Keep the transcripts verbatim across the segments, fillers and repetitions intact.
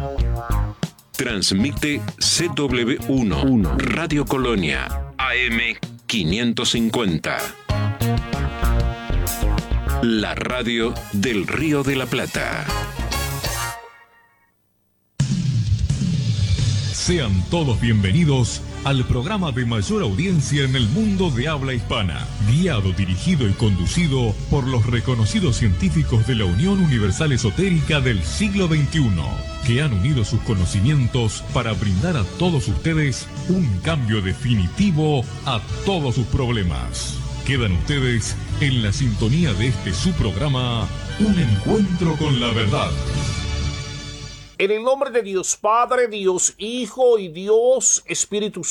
Transmite C W uno, Radio Colonia, A M quinientos cincuenta. La radio del Río de la Plata. Sean todos bienvenidos al programa de mayor audiencia en el mundo de habla hispana, guiado, dirigido y conducido por los reconocidos científicos de la Unión Universal Esotérica del siglo veintiuno, que han unido sus conocimientos para brindar a todos ustedes un cambio definitivo a todos sus problemas. Quedan ustedes en la sintonía de este su programa, Un Encuentro con la Verdad. En el nombre de Dios Padre, Dios Hijo y Dios Espíritu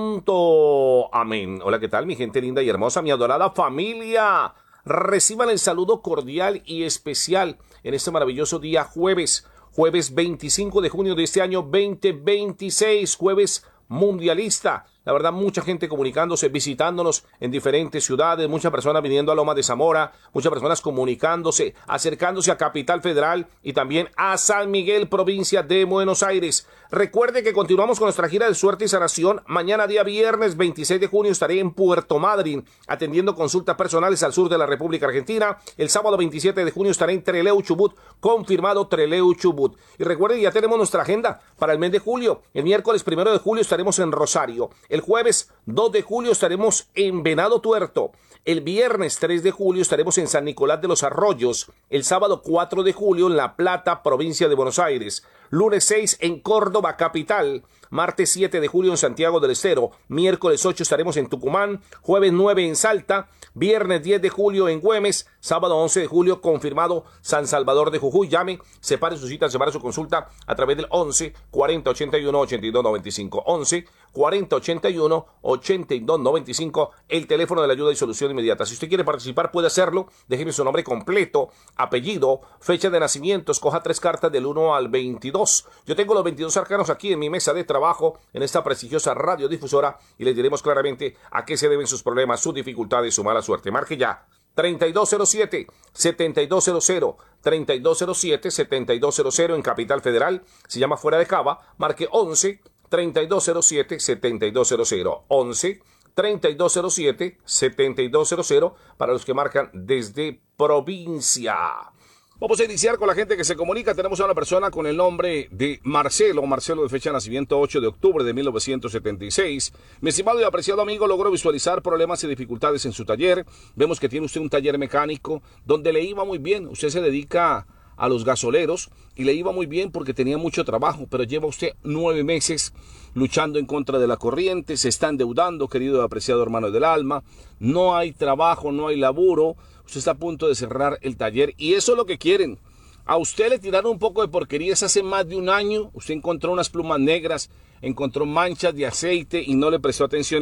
Santo. Amén. Hola, ¿qué tal, mi gente linda y hermosa, mi adorada familia? Reciban el saludo cordial y especial en este maravilloso día jueves, jueves veinticinco de junio de este año veinte veintiséis, jueves mundialista. La verdad, mucha gente comunicándose, visitándonos en diferentes ciudades, muchas personas viniendo a Loma de Zamora, muchas personas comunicándose, acercándose a Capital Federal y también a San Miguel, provincia de Buenos Aires. Recuerde que continuamos con nuestra gira de suerte y sanación. Mañana, día viernes veintiséis de junio, estaré en Puerto Madryn atendiendo consultas personales al sur de la República Argentina. El sábado veintisiete de junio estaré en Trelew, Chubut, confirmado Trelew, Chubut. Y recuerde, ya tenemos nuestra agenda para el mes de julio. El miércoles primero de julio estaremos en Rosario. El jueves dos de julio estaremos en Venado Tuerto. El viernes tres de julio estaremos en San Nicolás de los Arroyos. El sábado cuatro de julio en La Plata, provincia de Buenos Aires. Lunes seis en Córdoba, capital. Martes siete de julio en Santiago del Estero. Miércoles ocho estaremos en Tucumán. Jueves nueve en Salta. Viernes diez de julio en Güemes. Sábado once de julio confirmado San Salvador de Jujuy. Llame, separe su cita, separe su consulta a través del once cuarenta ochenta y uno ochenta y dos noventa y cinco. once cuarenta ochenta y uno ochenta y dos noventa y cinco, el teléfono de la ayuda y solución inmediata. Si usted quiere participar, puede hacerlo. Déjeme su nombre completo, apellido, fecha de nacimiento. Escoja tres cartas del uno al veintidós. Yo tengo los veintidós arcanos aquí en mi mesa de trabajo, en esta prestigiosa radiodifusora, y les diremos claramente a qué se deben sus problemas, sus dificultades, su mala suerte. Marque ya. treinta y dos cero siete, setenta y dos cero cero, treinta y dos cero siete, setenta y dos cero cero en Capital Federal. Se llama Fuera de Cava. Marque once treinta y dos cero siete, setenta y dos cero cero. once treinta y dos cero siete, setenta y dos cero cero para los que marcan desde provincia. Vamos a iniciar con la gente que se comunica. Tenemos a una persona con el nombre de Marcelo. Marcelo, de fecha de nacimiento ocho de octubre de mil novecientos setenta y seis. Mi estimado y apreciado amigo, logró visualizar problemas y dificultades en su taller. Vemos que tiene usted un taller mecánico donde le iba muy bien. Usted se dedica a los gasoleros y le iba muy bien porque tenía mucho trabajo, pero lleva usted nueve meses luchando en contra de la corriente, se está endeudando, querido y apreciado hermano del alma, no hay trabajo, no hay laburo, usted está a punto de cerrar el taller y eso es lo que quieren. A usted le tiraron un poco de porquerías hace más de un año, usted encontró unas plumas negras, encontró manchas de aceite y no le prestó atención.